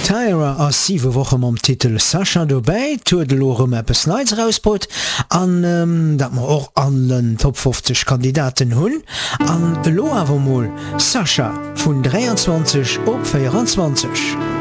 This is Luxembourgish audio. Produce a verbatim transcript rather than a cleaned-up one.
Tyra as sieve Wochen am Titel Sasha dobei to de Lore Mappes Nights rauspot an ähm, dat ma och an den Top fünfzig Kandidaten hunn an Lo awermoll Sasha vun dreiundzwanzig op vierundzwanzig.